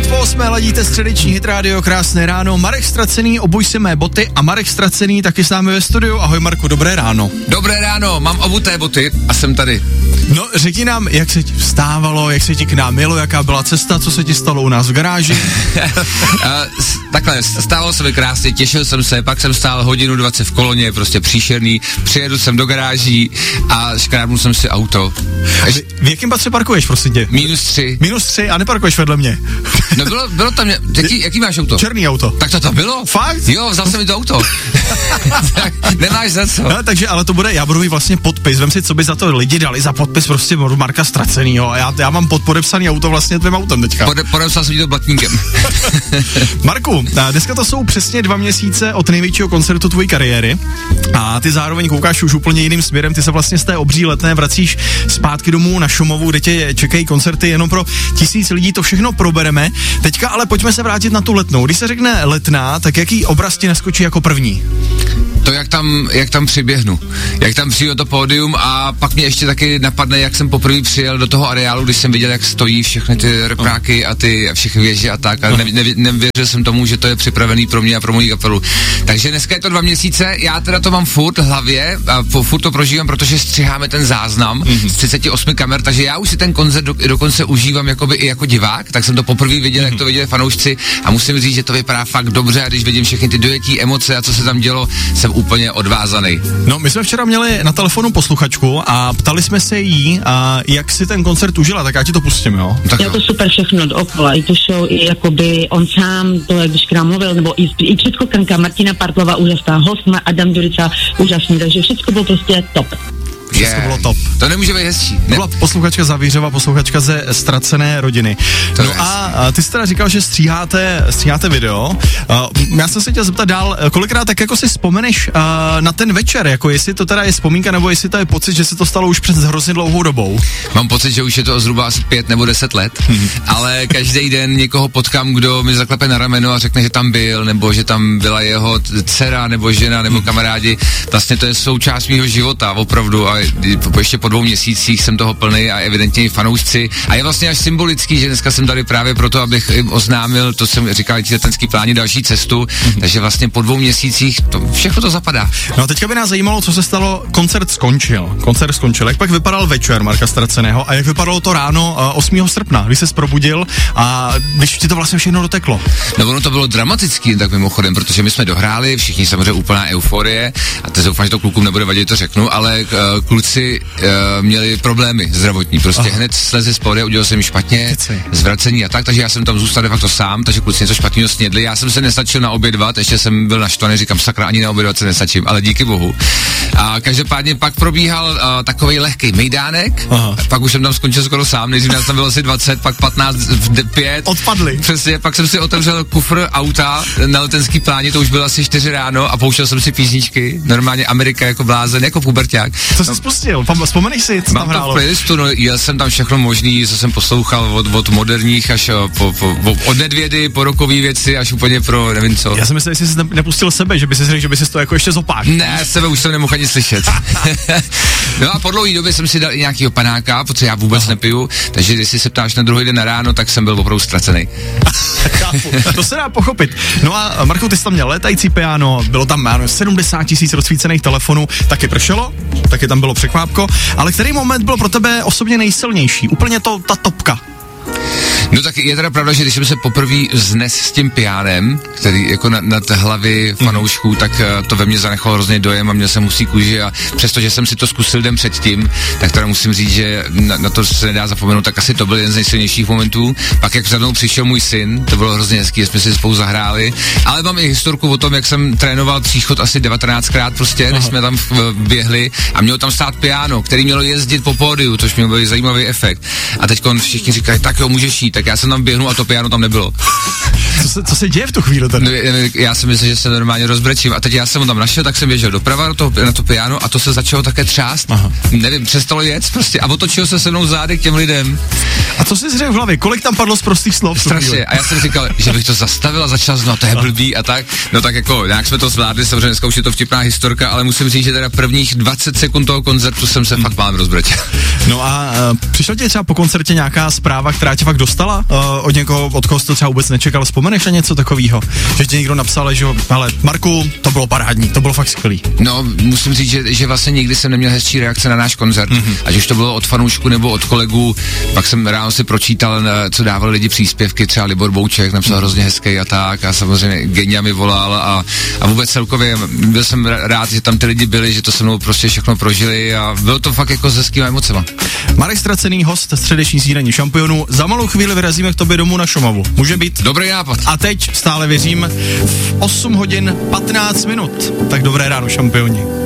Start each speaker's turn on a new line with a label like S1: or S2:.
S1: 8 ladíte středeční hit rádio, krásné ráno. Marek Ztracený, obuj si mé boty a Marek Ztracený taky s námi ve studiu. Ahoj Marku, dobré ráno.
S2: Dobré ráno, mám obuté boty a jsem tady.
S1: No, řekni nám, jak se ti vstávalo, jak se ti k nám jelo, jaká byla cesta, co se ti stalo u nás v garáži?
S2: Takhle, stávalo se mi krásně, těšil jsem se, pak jsem stál 1:20 v koloně, prostě příšerný, přijedu jsem do garáží a škrábnul jsem si auto.
S1: V jakém patře parkuješ, prosím tě?
S2: -3.
S1: -3 a neparkuješ vedle mě.
S2: No bylo tam, jaký máš auto?
S1: Černý auto.
S2: Tak to bylo?
S1: Fakt?
S2: Jo, vzal jsem mi to auto. Nemáš za co.
S1: No, takže, ale to bude, já budu mít vlastně podpis, vem si, co by za to lidi dali za podpis prostě Marka Ztracenýho a já mám podepsaný auto vlastně tvým autem teďka.
S2: Podepsal jsem ti to blatníkem.
S1: Marku, dneska to jsou přesně 2 měsíce od největšího koncertu tvojí kariéry a ty zároveň koukáš už úplně jiným směrem, ty se vlastně z té obří Letné vracíš zpátky domů na Šumovu, kde tě čekají koncerty jenom pro 1000 lidí, to všechno probereme. Teďka ale pojďme se vrátit na tu Letnou. Když se řekne Letná, tak jaký obraz ti naskočí jako první?
S2: To, jak tam přiběhnu, jak tam přijdu to pódium a pak mě ještě taky napadne, jak jsem poprvé přijel do toho areálu, když jsem viděl, jak stojí všechny ty repráky a všechny věže a tak a nevěřil jsem tomu, že to je připravený pro mě a pro moji kapelu. Takže dneska je to 2 měsíce, já teda to mám furt v hlavě a furt to prožívám, protože střiháme ten záznam z 38 kamer, takže já už si ten koncert dokonce užívám jakoby i jako divák, tak jsem to poprvé viděl, jak to viděli fanoušci a musím říct, že to vypadá fakt dobře a když vidím všechny ty dojetí, emoce a co se tam dělo, jsem úplně odvázaný.
S1: No, my jsme včera měli na telefonu posluchačku a ptali jsme se jí, jak si ten koncert užila, tak já ti to pustím, jo?
S3: Já to super všechno dookola, i to show, i jakoby on sám, to jak když k nám mluvil, nebo i předchokanka Martina Partlova úžasná, host Adam Durica úžasný, takže všechno bylo prostě top.
S1: Všechno bylo top.
S2: To nemůže být hezčí.
S1: To byla posluchačka Zavířova, posluchačka ze Ztracené rodiny. No a ty jsi teda říkal, že stříháte video. Já jsem se chtěl zeptat dál, kolikrát tak jako si vzpomeneš na ten večer, jako jestli to teda je vzpomínka, nebo jestli to je pocit, že se to stalo už před hrozně dlouhou dobou.
S2: Mám pocit, že už je to zhruba asi 5 nebo 10 let, ale každý den někoho potkám, kdo mi zaklepe na rameno a řekne, že tam byl, nebo že tam byla jeho dcera, nebo žena, nebo kamarádi. Vlastně to je součást mýho života, opravdu. A ještě po 2 měsících jsem toho plný a evidentně i fanoušci. A je vlastně až symbolický, že dneska jsem tady právě proto, abych jim oznámil, to jsem říkal, Titanský pláni, další cestu. Takže vlastně po 2 měsících všechno to zapadá.
S1: No a teďka by nás zajímalo, co se stalo, koncert skončil. Jak pak vypadal večer Marka Ztraceného a jak vypadalo to ráno 8. srpna, když ses probudil a když ti to vlastně všechno doteklo?
S2: No ono to bylo dramatický, tak mimochodem, protože my jsme dohráli, všichni samozřejmě úplná euforie a teď doufám, že to klukům nebude vadit, to řeknu, ale kluci měli problémy zdravotní, prostě hned slezli z pódia, udělal jsem jim špatně, zvracení a tak, takže já jsem tam zůstal de facto sám, takže kluci něco špatného snědli, já jsem se nestačil naobědvat, ještě jsem byl naštvaný, říkám sakra, ani naobědvat se nestačím, ale díky bohu. A každopádně pak probíhal takovej lehký mejdánek, pak už jsem tam skončil skoro sám, nejdřív nás tam bylo asi 20, pak 15, 5.
S1: Odpadli.
S2: Přesně, pak jsem si otevřel kufr auta na Letenský pláni, to už bylo asi 4 ráno a pouštěl jsem si písničky, normálně Amerika jako blázen, jako puberťák.
S1: Co jsi spustil? Vzpomeneš si, co tam hrálo?
S2: Mám to v playlistu, no, jel jsem tam všechno možný, co jsem poslouchal od moderních až od Nedvědy, po rokový věci, až úplně pro nevím co.
S1: Já si myslím, že jsi nepustil sebe, že by si řekl, že by si to jako ještě zopák.
S2: Ne, sebe už jsem nemohl ani slyšet. No a po dlouhé době jsem si dal i nějakýho panáka, protože já vůbec nepiju, takže když si se ptáš na druhý den na ráno, tak jsem byl opravdu ztracený.
S1: To se dá pochopit. No a Marku, ty jsi tam měl létající piano, bylo tam 70 000 rozsvícených telefonů, taky pršelo, taky tam bylo překvápko, ale který moment byl pro tebe osobně nejsilnější? Úplně ta topka.
S2: No tak je teda pravda, že když jsem se poprvé vznes s tím piánem, který jako nad hlavy fanoušků, tak to ve mně zanechalo hrozný dojem a měl jsem husí kůži a přestože jsem si to zkusil den předtím, tak teda musím říct, že na to se nedá zapomenout, tak asi to byl jeden z nejsilnějších momentů. Pak jak za mnou přišel můj syn, to bylo hrozně hezký, že jsme si spolu zahráli, ale mám i historku o tom, jak jsem trénoval příchod asi 19krát prostě, než jsme tam běhli a mělo tam stát piano, který mělo jezdit po pódiu, což měl byl zajímavý efekt. A teď všichni říkají, tak jo, můžeš jít, tak já jsem tam běhnul a to piano tam nebylo.
S1: Co se děje v tu chvíli tady?
S2: No, já si myslím, že se normálně rozbrečím a teď já jsem ho tam našel, tak jsem běžel doprava na to piano a to se začalo také třást. Nevím, přestalo jet prostě a otočil se mnou zády k těm lidem.
S1: A co jsi řekl v hlavě? Kolik tam padlo z prostých slov?
S2: Strašně. A já jsem říkal, že bych to zastavil a začal znovu, to je blbý a tak. No tak jako, nějak jsme to zvládli, samozřejmě dneska už je to vtipná historka, ale musím říct, že teda prvních 20 sekund toho koncertu jsem se fakt málem rozbrečil.
S1: No a Přišla ti třeba po koncertě nějaká zpráva, která tě fakt dostala od někoho, od koho jsi to třeba vůbec nečekal? Vzpomeneš na něco takového? Že ti někdo napsal, že ale Marku, to bylo parádní, to bylo fakt skvělý.
S2: No, musím říct, že vlastně nikdy jsem neměl hezčí reakce na náš koncert. Ať už to bylo od fanoušků nebo od kolegů, pak jsem ráno si pročítal, co dávali lidi příspěvky, třeba Libor Bouček napsal hrozně hezký a tak, a samozřejmě Genia mi volal a vůbec celkově byl jsem rád, že tam ty lidi byli, že to se mnou prostě všechno prožili a bylo to fakt jako s hezkýma emocema.
S1: Marek Ztracený, host středeční snídaní Šampionů. Za malou chvíli vyrazíme k tobě domů na Šumavu. Může být?
S2: Dobrý nápad.
S1: A teď stále věřím v 8 hodin 15 minut. Tak dobré ráno, Šampioni.